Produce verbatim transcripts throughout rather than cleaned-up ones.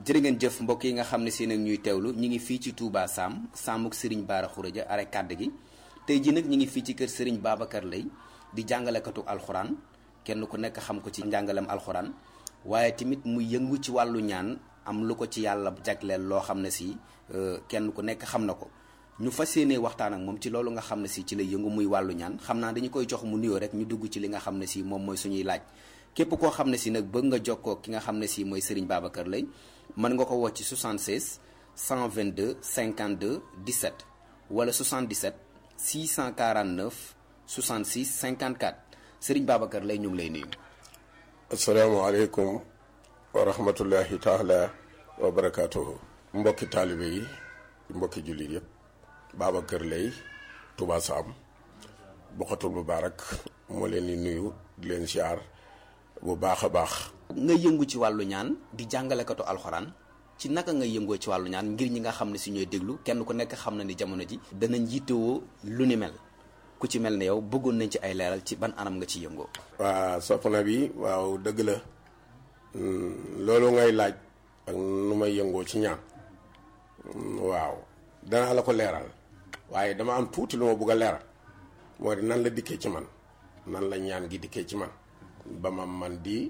jërë ngeen jëf mbokk yi nga xam ne seen ak ñuy teewlu ñi ngi fii ci Touba Sam Samuk Serigne Bara Khourédia are kàdd gi tey ji nag ñi ngi fii ci kër Serigne Babacar Lay di jàngalekatu alxuraan kenn ku nekk xam ko ci njàngalem alxuraan waaye tamit mu yëngu ci wàllu ñaan am lu ko ci yàlla jagleel loo xam ne si kenn ku nekk xam na ko ñu fas yéene waxtaan ak moom ci loolu nga xam ne si ci lay yëngu muy wàllu ñaan xam naa dañu koy jox mu nuyoo rek ñu dugg ci li nga xam ne si moom mooy suñuy laaj képp koo xam ne si nag bëgg nga jokkoo ki nga xam ne si mooy Serigne Babacar Lay mën nga ko woo ci soixante-seize cent vingt-deux cinquante-deux dix-sept wala soixante-dix-sept six cent quarante-neuf soixante-six cinquante-quatre Serigne Babacar Lay ñu ngi lay nuyu. asalaamaaleykum wa rahmatullahi taala wa barakaatuhu. mbokki taalibe yi mbokki jullit yëpp Babacar Lay Touba Sam Bokhatul Moubarak moo leen di nuyu di leen siyaar bu baax a baax. nga yëngu ci wàllu ñaan di jàngalekatu alxuraan ci naka nga yëngoo ci wàllu ñaan ngir ñi nga xam ne si ñooy déglu kenn ku nekk xam na ni jamono ji danañ yittewoo lu ni mel ku ci mel ne yow bëggoon nañ ci ay leeral ci ban anam nga ci yëngoo. waa soppna bi waaw dëgg la loolu ngay laaj ak nu may yëngoo ci ñaan waaw danaa la ko leeral waaye dama am tuuti lu ma bëgg a leeral moo di nan la dikkee ci man nan la ñaan gi dikkee ci man ba ma man di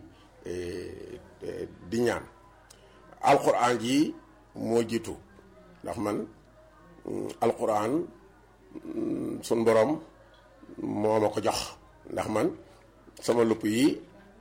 di ñaan alquran ji moo jiitu ndax man alquran sun borom moo ma ko jox ndax man sama lupp yi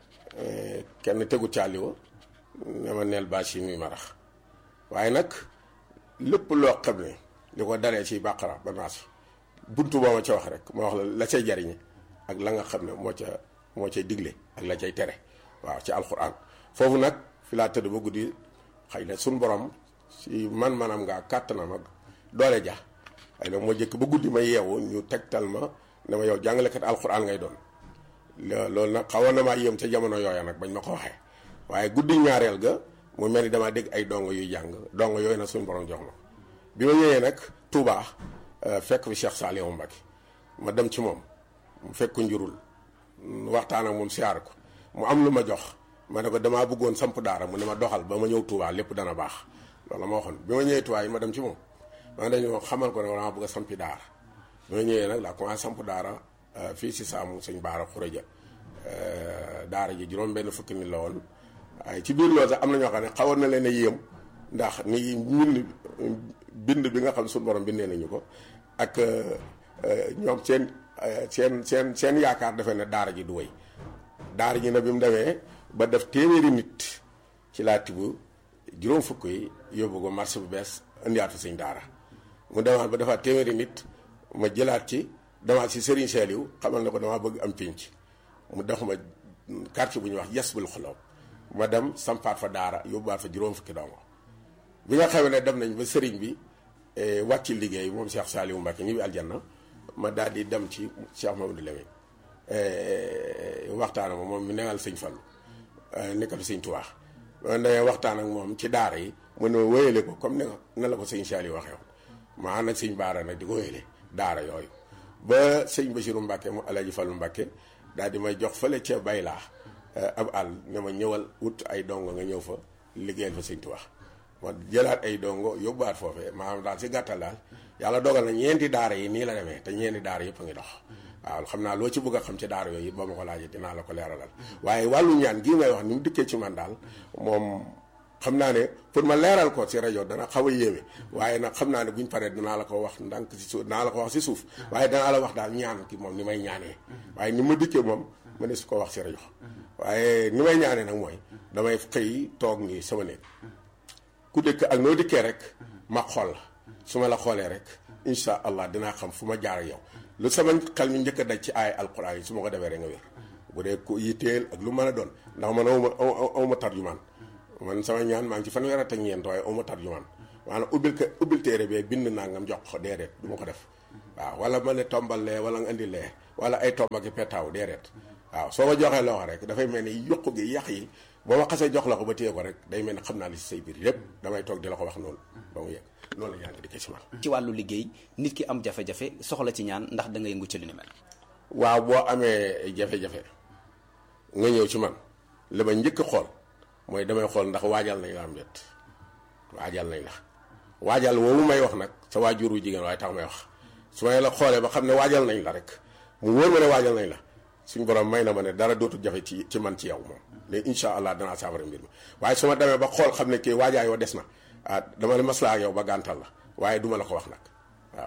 kenn tegu caaliwa ne ma neel bâche yi muy marax waaye nag lépp loo xam ne li ko daree ci bàqara ba naas buntu boo ma ca wax rek ma wax la la cay jariñe ak la nga xam ne moo ca moo cay digle ak la cay tere waaw ci alxuraan foofu nag fi laa tëdd ba guddi xëy na suñ borom si man manam ngaa kàttanam ak doole ja xëy na moo jëkk ba guddi ma yeewu ñu tegtal ma ne ma yow jàngalekat alxuraan ngay doon loolu nag xawoon na maa yéem ca jamono yooya nag bañ ma ko waxee waaye guddi ñaareel ga mu mel ni damaa dégg ay dongo yuy jàng dongo yooyu nag suñ borom jox ma bi ma ñëwee nag Touba fekk fi Cheikh Saliou Mbacké ma dem ci moom mu fekk njurul waxtaan ak moom siyaar ko mu am lu ma jox ma ne ko damaa bëggoon samp daara mu ne ma doxal ba ma ñëw Touba lépp dana baax loolu ma waxoon bi ma ñëwee Touba yi ma dem ci moom ma dañu xamal ko ne dama bëgg a sampi daara bi ma ñëwee nag laa commencé samp daara fii si Saamu sëñ Bara Khourédia daara ji juróom benn fukki ni la woon waaye ci biir loolu sax am na ñoo xam ne xawoon na leen a yéem ndax ni ñun bind bi nga xam suñu borom bindee nañu ko ak ñoom seen seen seen seen yaakaar defe ne daara ji du wéy daara ji nag bi mu demee ba def téeméeri nit ci laa tibb juróom fukk yi yóbbu ko marché bu bees indiwaat fa sëñ daara mu demaat ba defaat téeméeri nit ma jëlaat ci demaat si Serigne Saliou xamal ne ko damaa bëgg am pénc mu def ma quartier bu ñuy wax Yasbul Xuloob ma dem sampaat fa daara yóbbuwaat fa juróom fukki dongo bi nga xamee ne dem nañ ba Serigne bi wàcc liggéey moom Cheikh Saliou Mbacké ñibbi aljanna ma daal di dem ci Cheikh Mamadou Lamine waxtaan ak moom mi newal sëñ Fallu nekkal sëñ Tuubaa ma demee waxtaan ak moom ci daara yi mu ne ma wéyale ko comme ne la ko sëñ Saliou waxee woon ma ànd ak sëñ Baara nag di ko wéyale daara yooyu ba sëñ Bassirou Mbacké mu Alaaji Fallu Mbacké daal di may jox fële ca Baylaa ab àll ne ma ñëwal wut ay dongo nga ñëw fa liggéeyal fa sëñ Tuubaa ma jëlaat ay dongo yóbbuwaat foofee maanaam daal si gàttal daal yàlla dogal na ñeenti daara yi nii la demee te ñeenti daara yëpp a ngi dox waaw xam naa loo ci bëgg a xam ci daara yooyu ba ma ko laajee dinaa la ko leeralal waaye wàllu ñaan gii ngay wax ni mu dikkee ci man daal moom xam naa ne pour ma leeral ko si rajo dana xaw a yéeme waaye nag xam naa ne buñ paree dinaa la ko wax ndànk si suuf dinaa la ko wax si suuf waaye danaa la wax daal ñaan ki moom ni may ñaanee waaye ni ma dikkee moom ma ne su ko wax si rajo waaye ni may ñaanee nag mooy damay xëy toog nii sama néeg ku dëkk ak noo dikkee rek ma xool la su ma la xoolee rek incha allah dinaa xam fu ma jaar ak yow lu sama xel mi njëkk a daj ci ay alquran yi su ma ko defee rek nga wér bu dee ko yitteel ak lu mën a doon ndax man awma awma tarjumaan man sama ñaan maa ngi ci fanweer ak ñeent waaye awma tarjumaan maanaam ubbil ko ubbil téere bee bind nangam jox ko déedéet du ma ko def waaw wala ma ne tombal lee wala nga indi lee wala ay tomb ak i petaaw déedéet waaw soo ma joxee loxo rek dafay mel ni yokku gi yàq yi boo ma xasee jox la ko ba téye ko rek day mel ni xam naa li si say biir yépp damay toog di la ko wax noonu ba mu yegg loolu la ñaan di ko ci man ci wàllu liggéey nit ki am jafe-jafe soxla ci ñaan ndax da nga yëngu ci lu ni mel. waaw boo amee jafe-jafe nga ñëw ci man li ma njëkk xool mooy damay xool ndax waajal nañ la am wet waajal nañ la waajal woowu may wax nag sa waajuru jigéen waaye tax may wax su may la xoolee ba xam ne waajal nañ la rek mu wóor ma ne waajal nañ la suñ borom may na ma ne dara dootul jafe ci ci man ci yow moom léegi incha allah danaa saafara mbir mi waaye su ma demee ba xool xam ne kii waajaayoo des na ah dama ne maslaa ak yow ba gàntal la waaye duma la ko wax nag waaw.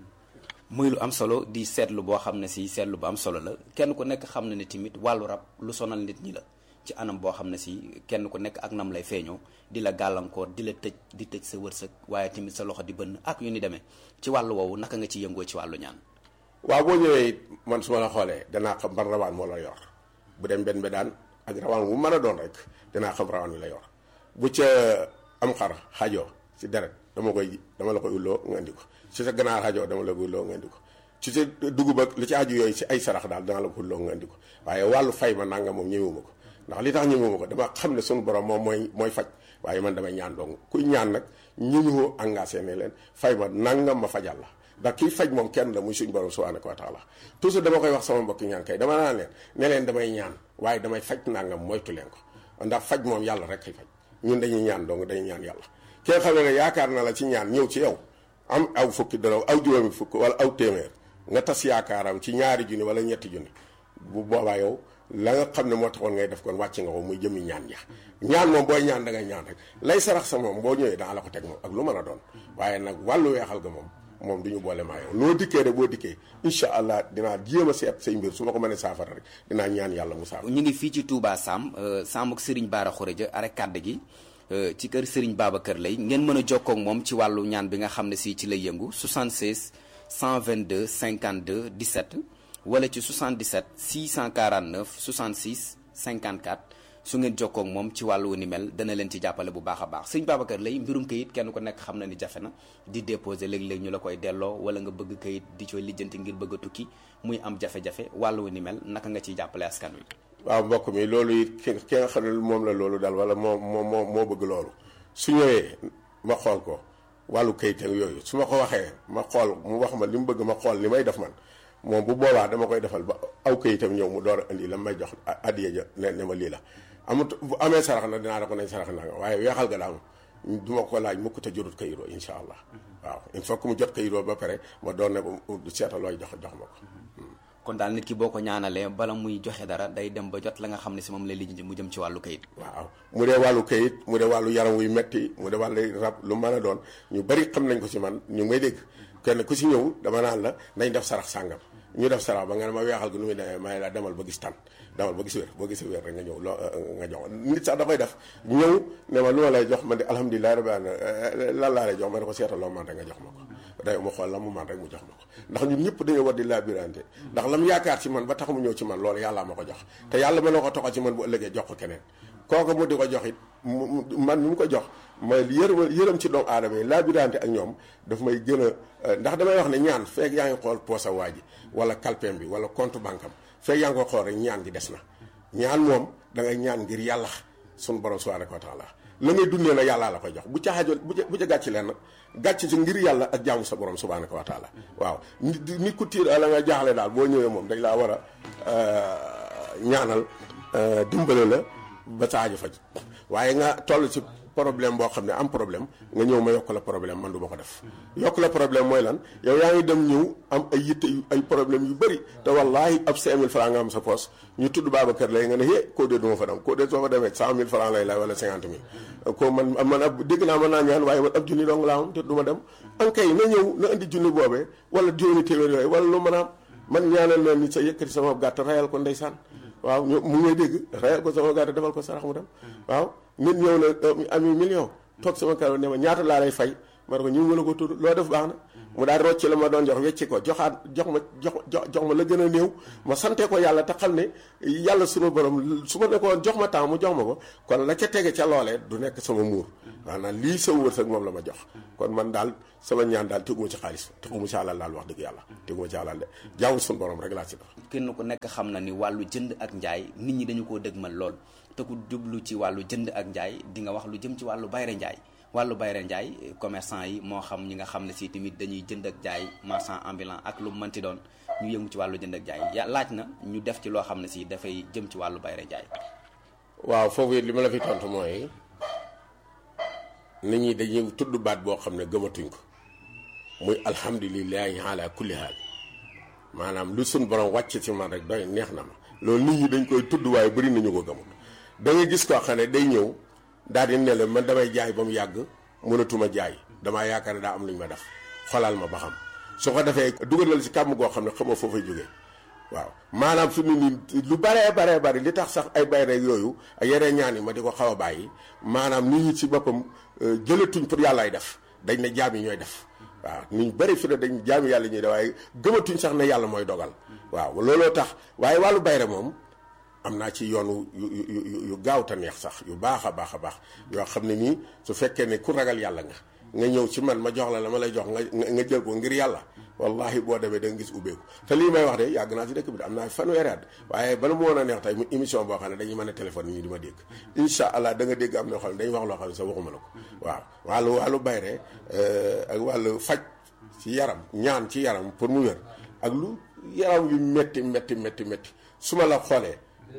muy lu am solo di seetlu boo xam ne si seetlu bu am solo la kenn ku nekk xam na ne tamit wàllu rab lu sonal nit ñi la ci anam boo xam ne si kenn ku nekk ak nam lay feeñoo di la gàllankoor di la tëj di tëj sa wërsëg waaye tamit sa loxo di bënn ak yu ni demee ci wàllu woowu naka nga ci yëngoo ci wàllu ñaan. waaw boo ñëwee it man su ma la xoolee danaa xam ban rawaan moo la yor bu dem benn daan ak rawaan bu mën a doon rek danaa xam rawaan wi la yor bu ca am xar xajoo si deret dama koy dama la koy ulloo nga indi ko ci sa ganaar xajoo dama la koy ulloo nga indi ko ci sa dugub ak li ci aju yooyu si ay sarax daal dana la ko ulloo nga indi ko waaye wàllu fay ma nanga moom ñëwuma ko ndax li tax ñëwuma ko dama xam ne suñu borom moom mooy mooy faj waaye man damay ñaan dong kuy ñaan nag ñëñuwoo engagé ne leen fay ma nangam ma fajal la ndax kii faj moom kenn la muy suñu borom subhanahu wa taala toujours dama koy wax sama mbokki ñaan kay dama naan leen ne leen damay ñaan waaye damay faj nangam moytu leen ko ndax faj moom yàlla rek kay faj ñun dañuy ñaan dong dañuy ñaan yàlla ki nga xam ne yaakaar na la ci ñaan ñëw ci yow am aw fukki dërëm aw juróomi fukk wala aw téeméer nga tas yaakaaram ci ñaari junni wala ñetti junni bu boobaa yow la nga xam ne moo taxoon ngay def kon wàcc nga ko muy jëmmi ñaan ya ñaan moom booy ñaan da ngay ñaan rek lay sarax sa moom boo ñëwee daa la ko teg moom ak lu mën a doon waaye nag wàllu weexal ga moom moom du ñu boole maa yow loo dikkee rek boo dikkee incha allah dinaa jéem a seet say mbir su ma ko mënee saafara rek dinaa ñaan yàlla mu saafara. ñu ngi fii ci Touba Sam Sam ak Serigne Bara Khourédia arrêt kàdd gi ci kër Serigne Babacar Lay ngeen mën a jokkoo ak moom ci wàllu ñaan bi nga xam ne si ci lay yëngu soixante-seize cent vingt-deux cinquante-deux dix-sept wala ci soixante-dix-sept six cent quarante-neuf soixante-six cinquante-quatre su ngeen jokkoo ak moom ci wàllu ni mel dana leen ci jàppale bu baax a baax sëñ Babacar Lay mbirum kayit kenn ko nekk xam na ni jafe na di déposer léeg-léeg ñu la koy delloo wala nga bëgg kayit di cooy lijjanti ngir bëgg a tukki muy am jafe-jafe wàllu ni mel naka nga ciy jàppale askan wi. waaw mbokk mi loolu it ki ki nga xam ne moom la loolu daal wala moo moo moo moo bëgg loolu su ñëwee ma xool ko wàllu kayit ak yooyu su ma ko waxee ma xool mu wax ma li mu bëgg ma xool li may def man moom bu boobaa dama koy defal ba aw kayitam ñëw mu door a indi la may jox addiya ja ne ne ma lii la amut bu amee sarax na dinaa la ko nañ sarax na nga waaye weexal ga daal du ma ko laaj mukk te jotut kayiroo incha allah waaw il faut que mu jot kayiroo ba pare ma doon ne seeta looy jox jox ma ko. kon daal nit ki boo ko ñaanalee bala muy joxe dara day dem ba jot la nga xam ne si moom lay lijjanti mu jëm ci wàllu kayit. waaw mu dee wàllu kayit mu dee wàllu yaram wuy metti mu dee wàllu rab lu mën a doon ñu bari xam nañ ko si man ñu ngi may dégg kenn ku si ñëw dama naan la nañ def sarax sàngam ñu def sarax ba nga ne ma weexal gi nu muy demee may la demal ba gis tan demal ba gis wér boo gisee wér rek nga ñëw loo nga jox nit sax da koy def ñëw ne ma lu ma lay jox man di alhamdulilah rabbil alamin lan laa lay jox ma ne ko seetal loo man rek nga jox ma ko day ma xool la mu man rek mu jox ma ko ndax ñun ñëpp dañoo war di labirante ndax lam yaakaar ci man ba tax mu ñëw ci man loolu yàllaa ma ko jox te yàlla mën na ko toxal ci man bu ëllëgee jox ko keneen kooku mu di ko jox it man mi mu ko jox mooy yërëm yërëm ci doomu aadama yi labirante ak ñoom daf may gën a ndax damay wax ne ñaan feek yaa ngi xool poosa waa ji wala kalpeem bi wala compte banque am feek yaa ngi ko xool rek ñaan gi des na ñaan moom da ngay ñaan ngir yàlla sunu borom subhanahu wa taala la ngay dundee nag yàllaa la koy jox bu ca xaajoo bu ca bu ca gàcc leen nag gàcc ci ngir yàlla ak jaamu sa borom subhanahu wa taala waaw nit nit ku tiir la nga jaaxle daal boo ñëwee moom dañ laa war a ñaanal dimbale la ba sa aajo faj waaye nga toll ci problème boo xam ne am problème nga ñëw ma yokk la problème man du ma ko def yokk la problème mooy lan yow yaa ngi dem ñëw am ay yitte ay problème yu bëri te wallaahi ab cinq mille francs nga am sa poche ñu tudd Babacar Lay nga ne hé koo dee du ma fa dem koo dee soo fa demee cent mille francs lay lay wala cinquante mille ko man man ab dégg naa mën naa ñaan waaye man ab junni dong laa am te du ma dem ankay na ñëw na indi junni boobee wala juróomi téeméer yooyu wala lu mën a am man ñaanal leen ni sa yëkkati sama gàtt rayal ko ndeysaan waaw ñu mu ngay dégg rayal ko sama gàtt defal ko sarax mu dem waaw nit ñëw na ami million toog sama karo ne ma ñaata laa lay fay ma ne ko ñu ngi la ko tudd loo def baax na mu daal rocci la ma doon jox wecci ko joxaat jox ma jox jox ma la gën a néew ma sante ko yàlla te xam ne yàlla sunu borom su ma ne ko jox ma temps mu jox ma ko kon la ca tege ca loolee du nekk sama muur maanaam lii sa wërsëg moom la ma jox kon man daal sama ñaan daal teguma ci xaalis teguma ci alal daal wax dëgg yàlla teguma ci alal de jaamu sunu borom rek laa ci def. kenn ku nekk xam na ni wàllu jënd ak njaay nit ñi dañu koo dëgmal lool te ku jublu ci wàllu jënd ak njaay di nga wax lu jëm ci wàllu bayre njaay wàllu bayre njaay commerçant yi moo xam ñi nga xam ne si tamit dañuy jënd ak jaay marchand ambulant ak lu mënti doon ñu yëngu ci wàllu jënd ak jaay ya laaj na ñu def ci loo xam ne si dafay jëm ci wàllu bayre njaay. waaw foofu li ma la fi tontu mooy nit ñi dañuy tudd baat boo xam ne gëmatuñ ko muy alhamdulilahi ala kulli haal maanaam lu suñ borom wàcc ci man rek doy neex na ma loolu nit ñi dañ koy tudd waaye bëri nañu ko gëmut da nga gis koo xam ne day ñëw daal di ne la man damay jaay ba mu yàgg mënatuma jaay damaa yaakaar ne daa am lu ñu ma def xolal ma ba xam su ko defee dugalal ci kàmm goo xam ne xamoo foo fay jógee waaw maanaam su ni nii lu baree baree bari li tax sax ay bay rek yooyu ak yeneen ñaan yi ma di ko xaw a bàyyi maanaam nit ñi ci boppam jëlatuñ pour yàllaay def dañ ne jaam yi ñooy def waaw nit ñu bëri fi ne dañ jaami yàlla ñuy def waaye gëmatuñ sax ne yàlla mooy dogal waaw looloo tax waaye wàllu bayre moom am naa ci yoonu yu yu yu gaaw te neex sax yu baax a baax a baax yoo xam ne nii su fekkee ne ku ragal yàlla nga nga ñëw ci man ma jox la la ma lay jox nga nga jël ko ngir yàlla wallahi boo demee da nga gis ubbeeku te lii may wax de yàgg naa ci dëkk bi de am naa fanweeri at waaye bala mu woon a neex tey mu émission boo xam ne dañuy mën a téléphone yi ñu di ma dégg incha allah da nga dégg am na xam ne dañuy wax loo xam ne sax waxuma la ko waaw wàllu wàllu bayre ak wàllu faj ci yaram ñaan ci yaram pour mu wér ak lu yaram yu metti metti metti metti su ma la xoolee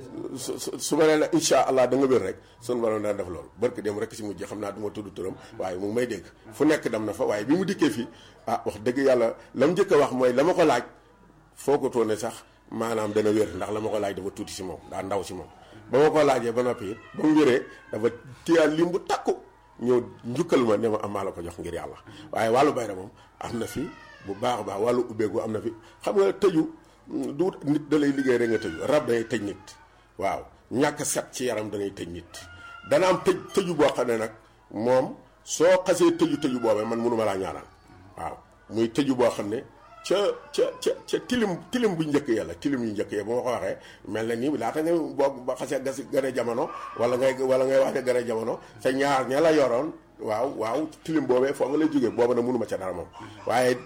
su su ma nee la incha allah da nga wér rek sunu borom dana def loolu barke dem rek si mujj xam naa du ma tudd turam waaye mu ngi may dégg fu nekk dem na fa waaye bi mu dikkee fii ah wax dëgg yàlla la mu njëkk a wax mooy la ma ko laaj foo ko toone sax maanaam dana wér ndax la ma ko laaj dafa tuuti si moom daa ndaw si moom ba ma ko laajee ba noppi it ba mu wéree dafa téyal lim bu takku ñëw njukkal ma ne ma am maa la ko jox ngir yàlla waaye wàllu bayra moom am na fi bu baax a baax wàllu ubbeeku am na fi xam nga tëju du nit da lay liggéey rek nga tëju rab day tëj nit waaw ñàkk set ci yaram danay tëj nit dana am tëj tëju boo xam ne nag moom soo xasee tëju tëju boobee man mënuma laa ñaanal waaw muy tëju boo xam ne ca ca ca ca tilim tilim bu njëkk yàlla tilim yu njëkk ya bu ma ko waxee mel na nii laata nga boo ba xasee gas gën a jamono wala ngay wala ngay wax ne gën a jamono sa ñaar ña la yoroon waaw waaw tilim boobee foo nga lay jógee booba na mënuma ca dara moom waaye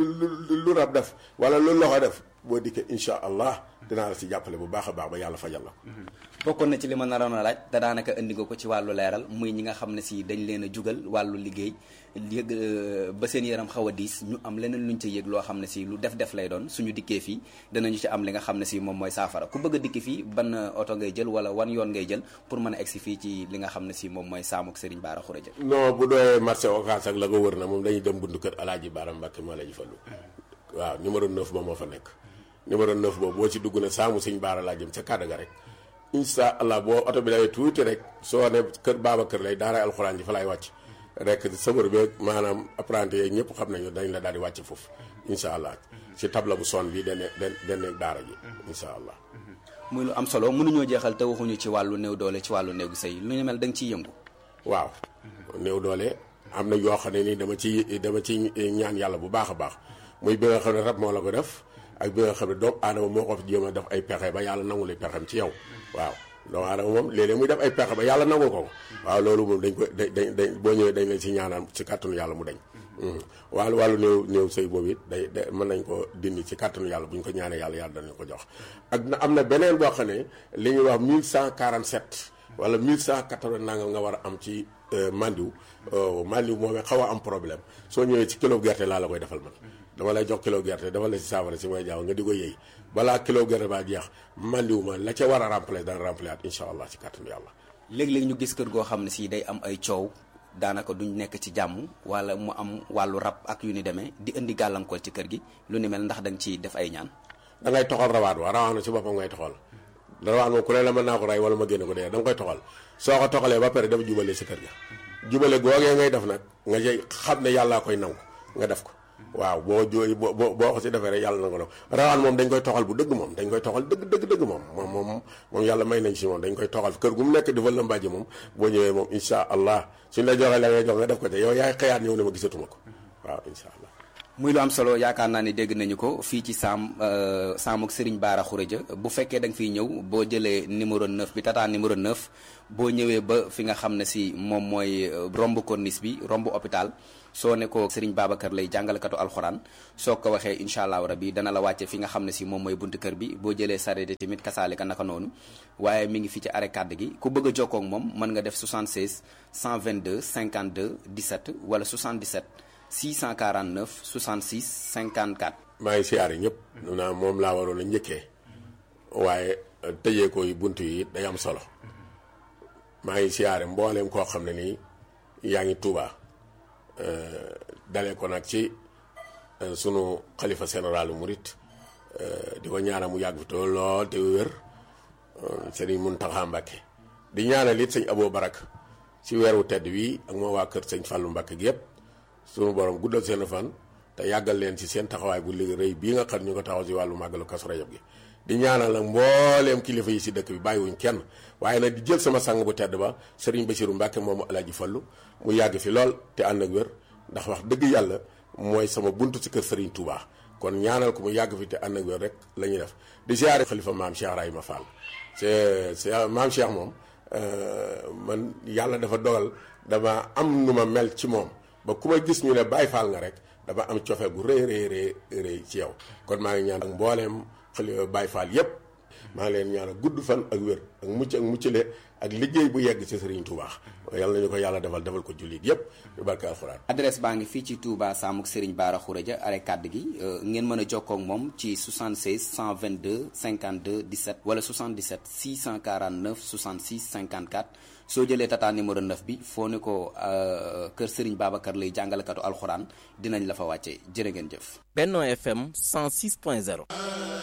lu rab def wala lu loxo def boo dikkee incha allah dinaa la si jàppale bu baax a baax ba yàlla fajal la bokkoon na ci li ma naroon a laaj te daanaka indi nga ko ci wàllu leeral muy ñi nga xam ne si dañ leen a jugal wàllu liggéey yëg ba seen yaram xaw a diis ñu am leneen luñ ca yëg loo xam ne si lu def def lay doon suñu dikkee fii danañu ci am li nga xam ne si moom mooy saafara ku bëgg a dikki fii ban oto ngay jël wala wan yoon ngay jël pour mën a egsi fii ci li nga xam ne si moom mooy saamuk Serigne Bara Khourédia non bu doyee marché Ocass ak la ko wër na moom dañuy dem buntu kër Alaaji Bara Mbàkke maa la ji fallu waaw numéro neuf ba moo fa nekk numéro neuf boobu boo ci dugg na saamu Serigne Bara laa jëm ca Kadaga rek incha allah boo oto bi lay tuuti rek soo ne kër Babacar lay daara alxuraan ji fa laay wàcc rek sëbër bi maanaam apprenti yeeg ñëpp xam nañu dañ la daal di wàcc foofu incha allah si tabla bu son bi dene dene daara ji incha allah muy lu am solo mënuñoo jeexal te waxuñu ci wàllu néew doole ci wàllu néegu sëy lu ñu mel da nga ciy yëngu waaw néew doole am na yoo xam ne nii dama ci dama ci ñaan yàlla bu baax a baax muy bi nga xam ne rab moo la ko def ak bi nga xam ne doomu aadama moo ko jéem a def ay pexe ba yàlla nangu li pexem ci yow waaw doomu aadama moom léeg-léeg muy def ay pexe ba yàlla nangu ko waaw loolu moom dañ ko dañ dañ boo ñëwee dañ leen ci ñaanal ci kàttanu yàlla mu dañ wàllu wàllu néew néew sëy boobu it day day mën nañ ko dindi ci kàttanu yàlla bu ñu ko ñaanee yàlla yàlla danañ ko jox ak na am na beneen boo xam ne li ñuy wax mille cent quarante sept wala mille cent quatre-vingts nangam nga war a am ci mandiw mandiw moomee xaw a am problème soo ñëwee ci kilo gerte laa la koy defal man dama lay jox kilo gerte dafa la si saafara si mooy jaaw nga di ko yëy balaa kilo gerte baa jeex mandiw ma la ca war a remplacer dana remplacer at incha allah ci kàttanu yàlla léeg-léeg ñu gis kër goo xam ne si day am ay coow daanaka duñ nekk ci jàmm wala mu am wàllu rab ak yu ni demee di indi gàllankoor ci kër gi lu ni mel ndax da nga ciy def ay ñaan da ngay toxal rawaat wa rawaat na ci boppam ngay toxal rawaat moom ku ne la mën naa ko rey wala ma génne ko dee da nga koy toxal soo ko toxalee ba pare dafa jubale si kër ga jubale googee ngay def nag nga jëy xam ne yàllaa koy nangu nga def ko waaw boo jooy boo boo ko si defee rek yàlla na ko def rawaan moom dañ koy toxal bu dëgg moom dañ koy toxal dëgg dëgg dëgg moom moom moom moom yàlla may nañ si moom dañ koy toxal kër gu mu nekk dafa lëmbaaji moom boo ñëwee moom incha allah suñ la joxee la ngay jox nga def ko te yow yaay xëyaat ñëw ne ma gisatuma ko waaw incha allah muy lu am solo yaakaar naa ni dégg nañu ko fii ci saam saamuk Serigne Bara Khourédia bu fekkee da nga fiy ñëw boo jëlee numéro neuf bi tata numéro neuf boo ñëwee ba fi nga xam ne si moom mooy romb corniche bi romb hôpital soo ne ko Serigne Babacar lay jàngalekatu alxuraan soo ko waxee incha allahu rabi dana la wàcce fi nga xam ne si moom mooy buntu kër bi boo jëlee sareet tamit kasaalika naka noonu waaye mi ngi fi ci arrêt kàdd gi ku bëgg a jokkoo ak moom mën nga def soixante-seize cent vingt-deux cinquante-deux dix-sept wala soixante-dix-sept six cent quarante-neuf soixante-six cinquante-quatre. maa ngi siyaare ñëpp. naa moom laa waroon a njëkkee waaye tëjee ko yi bunt yi day am solo maa ngi siyaare mbooleem koo xam ne nii yaa ngi Touba dalee ko nag ci sunu xalifa général murit di ko ñaanal mu yàgg fi te lool te wér sëriñ Muntaxa Mbàkke di ñaanal it sëñ Abo Barak ci weeru tedd wi ak moo waa kër sëñ Fàllu Mbàkke gi yëpp sunu borom guddal seen fan te yàggal leen ci seen taxawaay bu li rëy bii nga xam ñu ko taxaw ci wàllu màggalu Kazu Rajab gi di ñaanal nag mbooleem kilifa yi ci dëkk bi bàyyiwuñ kenn waaye nag di jël sama sang bu tedd ba sëriñ Basiru Mbàkke moomu Alaaji Fallu mu yàgg fi lool te ànd ak wér ndax wax dëgg yàlla mooy sama buntu ci kër sëriñ Touba kon ñaanal ko mu yàgg fi te ànd ak wér rek la ñuy def di ziare xalifa maam Cheikh Rahima Fall c'est c'est maam Cheikh moom man yàlla dafa dogal dama am nu ma mel ci moom ba ku ma gis ñu ne Baay Faal nga rek dama am cofeel gu rëy rëy rëy rëy ci yow kon maa ngi ñaan ak mbooleem xalifa Baay Faal yépp maa ngi leen ñaanal gudd fan ak wér ak mucc ak muccale ak liggéey bu yegg ci Serigne Touba yàlla nañu ko yàlla defal defal ko jullit yépp yu barke alxuraan. adresse baa ngi fii ci Touba Samuk Serigne Bara Khourédia are kàdd gi ngeen mën a jokkoo ak moom ci soixante-seize cent vingt-deux cinquante-deux dix-sept wala soixante-dix-sept six cent quarante-neuf soixante-six cinquante-quatre soo jëlee tata numéro neuf bi foo ne ko kër Serigne Babacar lay jàngalekatu alxuraan dinañ la fa wàcce jërë ngeen jëf. Benno F M cent six point zéro.